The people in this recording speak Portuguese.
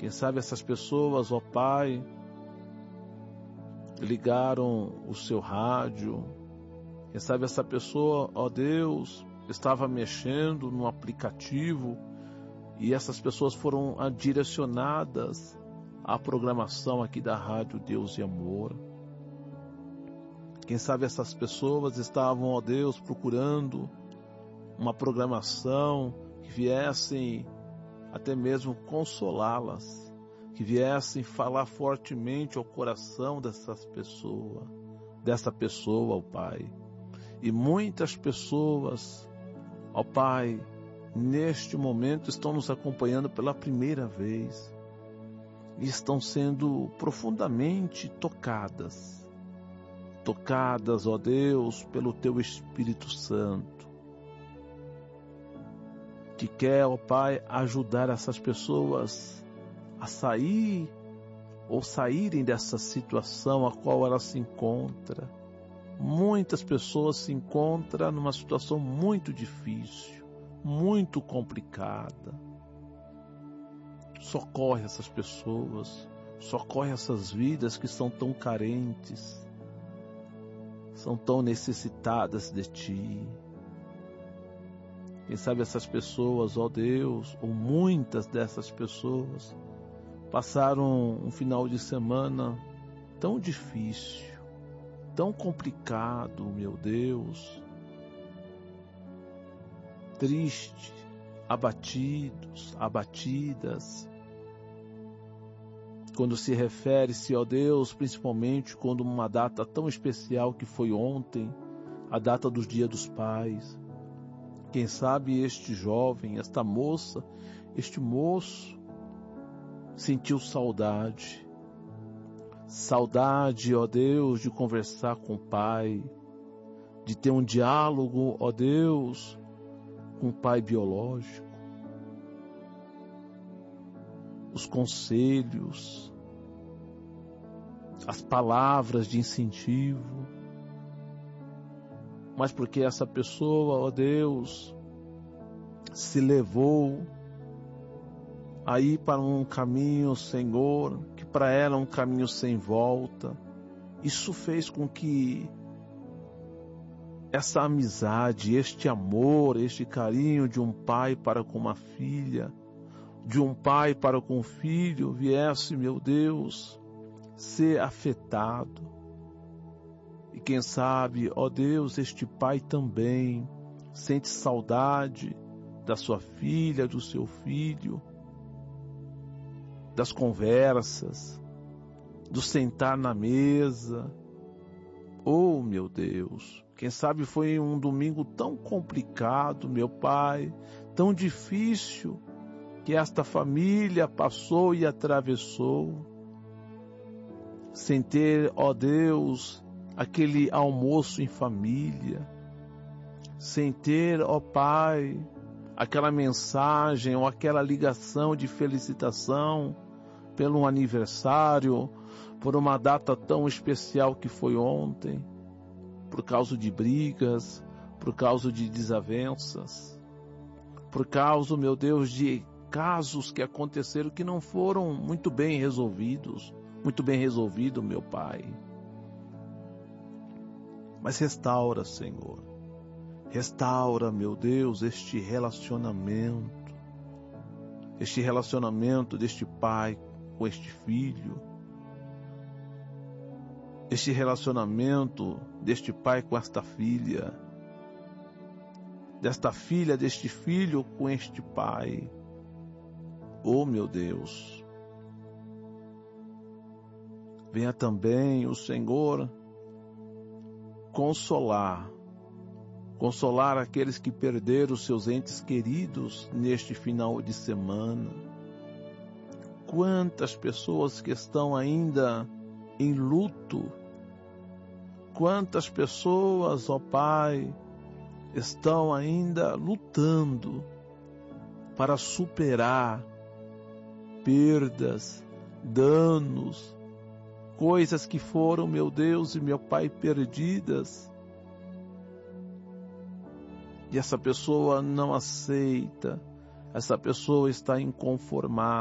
Quem sabe essas pessoas, ó Pai, ligaram o seu rádio. Quem sabe essa pessoa, ó Deus, estava mexendo no aplicativo e essas pessoas foram direcionadas à programação aqui da Rádio Deus e Amor. Quem sabe essas pessoas estavam, ó Deus, procurando uma programação que viessem até mesmo consolá-las, que viessem falar fortemente ao coração dessa pessoa, ó Pai. E muitas pessoas, ó Pai, neste momento estão nos acompanhando pela primeira vez e estão sendo profundamente tocadas, ó Deus, pelo Teu Espírito Santo, que quer, ó Pai, ajudar essas pessoas a saírem dessa situação a qual ela se encontra. Muitas pessoas se encontram numa situação muito difícil, muito complicada. Socorre essas pessoas, socorre essas vidas que são tão carentes, são tão necessitadas de Ti. Quem sabe essas pessoas, ó Deus, ou muitas dessas pessoas, passaram um final de semana tão difícil, tão complicado, meu Deus, triste, abatidas, quando se refere-se, ó Deus, principalmente quando uma data tão especial que foi ontem, a data dos Dias dos Pais. Quem sabe este jovem, esta moça, este moço sentiu saudade, ó Deus, de conversar com o Pai, de ter um diálogo, ó Deus, com o Pai biológico. Os conselhos, as palavras de incentivo, mas porque essa pessoa, ó Deus, se levou aí para um caminho, Senhor, que para ela é um caminho sem volta. Isso fez com que essa amizade, este amor, este carinho de um pai para com uma filha, de um pai para com um filho, viesse, meu Deus, ser afetado. E quem sabe, ó Deus, este pai também sente saudade da sua filha, do seu filho, das conversas, do sentar na mesa. Oh, meu Deus, quem sabe foi um domingo tão complicado, meu Pai, tão difícil, que esta família passou e atravessou, sem ter, ó Deus, aquele almoço em família, sem ter, ó Pai, aquela mensagem ou aquela ligação de felicitação pelo aniversário, por uma data tão especial que foi ontem, por causa de brigas, por causa de desavenças, por causa, meu Deus, de casos que aconteceram que não foram muito bem resolvidos, meu Pai. Mas restaura, Senhor, restaura, meu Deus, este relacionamento deste pai com este filho, este relacionamento deste pai com esta filha, desta filha, deste filho com este pai. Oh, meu Deus, venha também o Senhor consolar aqueles que perderam seus entes queridos neste final de semana. Quantas pessoas que estão ainda em luto, quantas pessoas, ó Pai, estão ainda lutando para superar perdas, danos, coisas que foram, meu Deus e meu Pai, perdidas. E essa pessoa não aceita, essa pessoa está inconformada.